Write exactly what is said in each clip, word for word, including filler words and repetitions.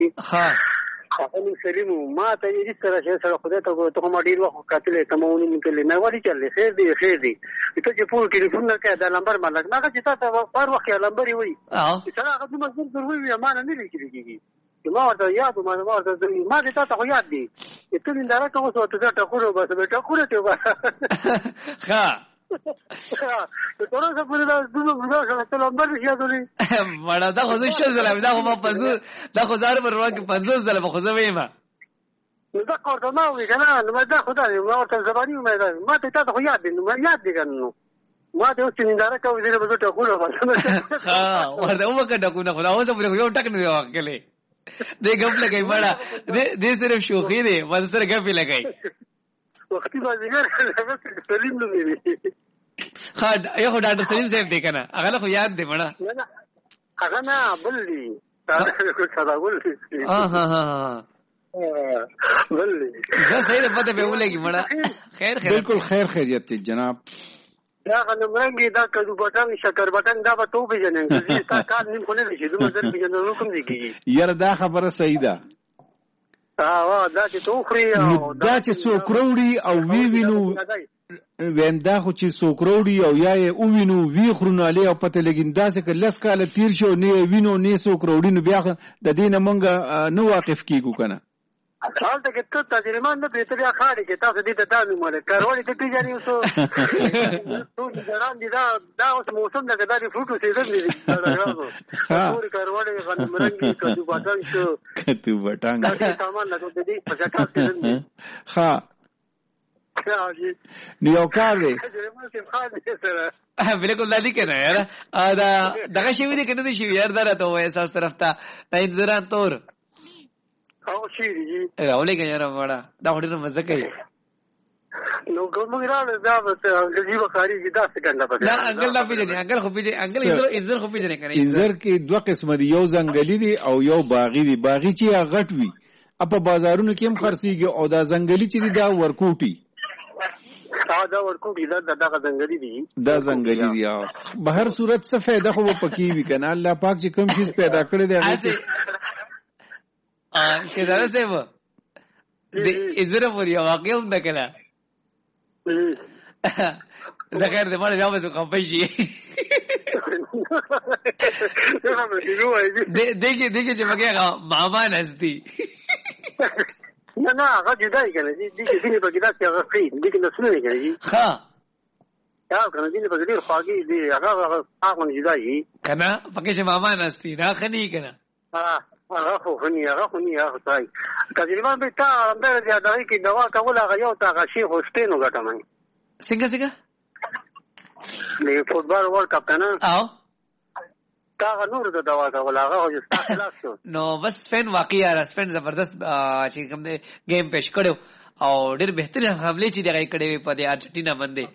شي ها هغه سلیم ما ته یې سره چې سره خدای ته ته کوم ډیر وخت کتلې ته مونږ نه کړلې نه وړي چلې خیر دی خیر دی ته چې پور ټلیفون نه کړه دا نمبر مالک ما چې تاسو په وخت یې نمبر وي او چې سره هغه موږ زر وی ما نه نه لیکيږي ما ورته یاد ما ما ورته ما دې تاسو خو یاد دي ته دې دا راکوم څه ته ټکورو بس به ټکورو ته با ها ته تاسو په دې د موږ سره نمبر یادولې مړه دا خو څه زلم دا خو ما پنځه دا خو زار پر ورکه پنځه زلم خو زه وېما نو دا کوړه ما وی کنه نو دا خدای ما ورته زبانی مې ما ته تاسو خو یاد دي نو ما یاد دي کنه ما ته اوس نه دا راکوم دې به ټکورو بس ها ورته وکړه ټکونه خو اوس په یو ټک نه واکلې دې غپ لګای مړه دې دې صرف شوخي دي ما سره غپ لګای وختي باندې ګر سلیم نو دی ها یو ډاکټر سلیم صاحب دی کنه هغه خو یاد دی مړه نه هغه نه بل دی دا څه څه ول ها ها ها بل زه صحیح ده پته به ولګي مړه خیر خیر بالکل خیر خیریت جناب دا غنمرنګي دا کدو بټن شکر بټن دا به تو بجنن چې تا کار نیم خو نه شي دومره در بجنن کوم دی کیږي یاره دا خبره صحیح ده ها دا چې تو خوري او دا چې سو کروڑی او وی وینو وین دا خو چې سو کروڑی او یا او وینو وی خرونه له او پته لګین دا څه لس کال تیر شو نه وینو نه سو کروڑی نو بیا د دینه مونږه نو واقف کیګو کنه حال ته کې ته تجربه نه پېته بیا خاړې کې تاسو دې ته تاسو مله کاروړې ته پیژنې اوسو ټول ځان دي دا دا اوس موسم د غداري فروټو سیزن دی دا ټول کاروړې غنمرنګي کدو بټان شو کدو بټان دا سامان له دې په ځکه سیزن دی ها نیو کار دی بالکل دا لیکنه یار دا دغه شی دی کنه شی یار درته وای اساس طرف ته انځران تور او شي دي راولې کنه یار وړه دا وړه مزه کوي نو کوم غراله دا انګلیزي وکاري چې دا څنګه پته لا انګل لا پیژنې انګل خو پیژنې انګل انځر انځر خو پیژنې کنه انځر کې دوه قسم دي یو ځنګلي دي او یو باغی دي باغی چې غټ وي په بازارونو کې هم خرڅيږي او دا ځنګلي چې دي دا ورکوټي دا ورکوټي دا دغه ځنګلي دي دا ځنګلي دي په هر صورت څه فائدہ خو پکې وي کنه الله پاک چې کوم چیز پیدا کړی دی هغه ا شهزاده صاحب دې ازره پوری واقع هم نکړه زخیر دې مړ جواب څه خپې شي دغه دغه چې مګه ماما نستی نه نه هغه جدای کنه دي دي دي په کدا چې هغه خې دي کنه سنې کوي ها دا کنه دي په دې خواږي دي هغه هغه جدای کنه پکې چې ماما نستی را خني کنه ها هغه خو خني هغه خني هغه ځای کله به تا اندر دې دا کې دوا کول هغه یو تا غشي هوستینو غټمای څنګه څنګه له فوټبال ورلد کپ کنه او تا نور د دوا کول هغه او ستا خلاص شو نو بس فین واقعي را سپین زبردست چې کوم دې گیم پېښ کړو او ډېر بهترین حمله چې دغه کړې په دې ارجنټینا باندې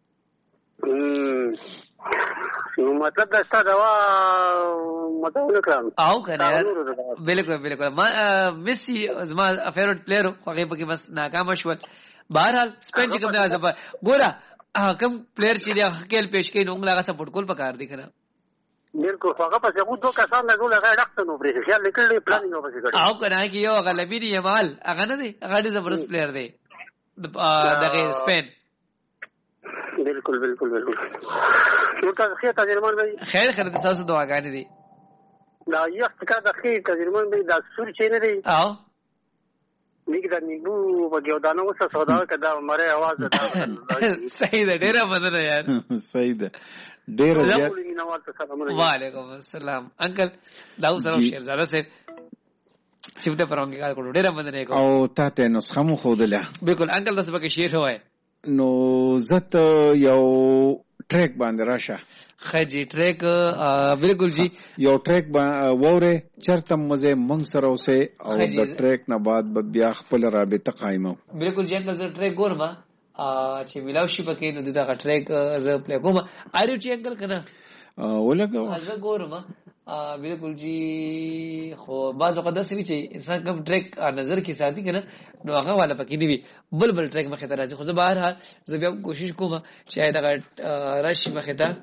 نو مطلب دا ستا دوا مطلب نه کړم او کنه بالکل بالکل ما میسی زما فیورټ پلیئر هغه پکې بس ناکام شول بهرحال سپین چې کوم نه ځه ګوره کوم پلیئر چې د خپل پېښ کې نو هغه سپورټ کول پکار دي کنه بالکل هغه په یو دوه کسان نه ګول هغه راځي نو پرې خیال لیکل پلان یو پسې کړی او کنه کې یو غلبی دی یمال هغه نه دی هغه ډېر زبردست پلیئر دی دغه سپین بالکل بالکل بالکل نو تاسو خیر تجربه مې خیر خیر تاسو دعاګانې دي دا یو څه دا خیر تجربه مې دا سور چین دی او لیک دا نیبو په یو دانو څه سودا کدا مره आवाज ده صحیح ده ډیره بدره یار صحیح ده ډیره زیات وعلیکم السلام انکل داو سره شهزاده سے چفته پرونګه کار کړو ډیره بدره کو او ته نسخه مو خودله بالکل انکل تاسو به شیر هوای نو زت یو ټریک باندې راشه خجی ټریک بالکل جی یو ټریک ووره چرته مزه مونږ سره اوسه او د ټریک نه بعد بیا خپل رابطه قائمو بالکل جی انکل ټریک ګورما چې ملاو شي پکې نو دا ټریک ز پلی کوم اړ چې انکل کنه ولګو از ګورما بالکل جی خو بعض وخت داسې وي چې انسان کوم ټریک نظر کې ساتي کنه نو هغه والا پکې دی بل بل ټریک مخه ته راځي خو زه بهر زه بیا کوشش کوم چې دا راشي مخه ته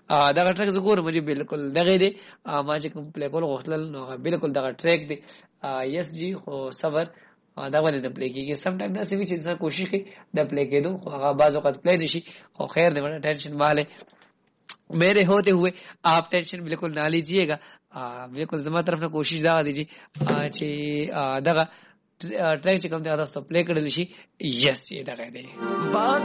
دا ټریک زګور مجه بالکل دغه دی ما چې کوم پلی کول غوښتل نو بالکل دغه ټریک دی یس جی خو صبر دا ولې نه پلی کیږي سم ټایم دا سوي چې انسان کوشش کوي د پلی کېدو خو هغه بعض وخت پلی نشي خو خیر دی ورته ټینشن والے میرے ہوتے ہوئے آپ ٹینشن بالکل نہ لیجئے گا بالکل زما طرف نه کوشش دا دیجی چې دغه ټریک چې کوم دی تاسو پلی کړل شي یس یې دغه دی